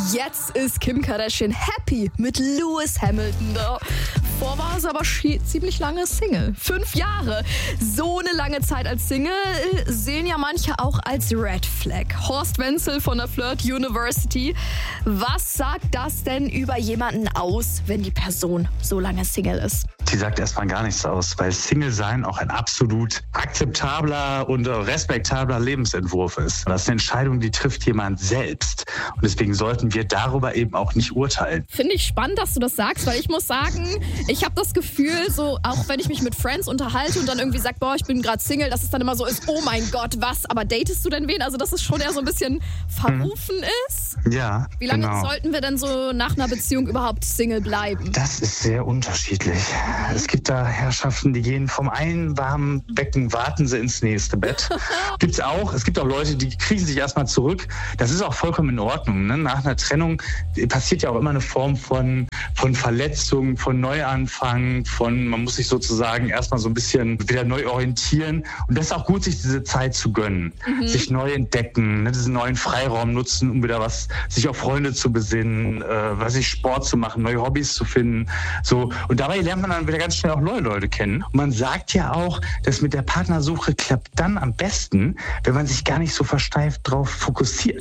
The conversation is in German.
Jetzt ist Kim Kardashian happy mit Lewis Hamilton. Davor war sie aber ziemlich lange Single. 5 Jahre. So eine lange Zeit als Single sehen ja manche auch als Red Flag. Horst Wenzel von der Flirt University. Was sagt das denn über jemanden aus, wenn die Person so lange Single ist? Die sagt erstmal gar nichts aus, weil Single-Sein auch ein absolut akzeptabler und respektabler Lebensentwurf ist. Das ist eine Entscheidung, die trifft jemand selbst. Und deswegen sollten wir darüber eben auch nicht urteilen. Finde ich spannend, dass du das sagst, weil ich muss sagen, ich habe das Gefühl, so auch wenn ich mich mit Friends unterhalte und dann irgendwie sage, boah, ich bin gerade Single, dass es dann immer so ist, oh mein Gott, was, aber datest du denn wen? Also dass es schon eher so ein bisschen verrufen ist. Ja, Wie lange genau. sollten wir denn so nach einer Beziehung überhaupt Single bleiben? Das ist sehr unterschiedlich. Es gibt da Herrschaften, die gehen vom einen warmen Becken, warten sie ins nächste Bett. Gibt's auch. Es gibt auch Leute, die kriechen sich erstmal zurück. Das ist auch vollkommen in Ordnung. Ne? Nach einer Trennung passiert ja auch immer eine Form von Verletzung, von Neuanfang, man muss sich sozusagen erstmal so ein bisschen wieder neu orientieren. Und das ist auch gut, sich diese Zeit zu gönnen. Sich neu entdecken, ne? Diesen neuen Freiraum nutzen, um wieder sich auf Freunde zu besinnen, Sport zu machen, neue Hobbys zu finden. So. Und dabei lernt man dann wieder ganz schnell auch neue Leute kennen. Und man sagt ja auch, dass mit der Partnersuche klappt dann am besten, wenn man sich gar nicht so versteift drauf fokussiert.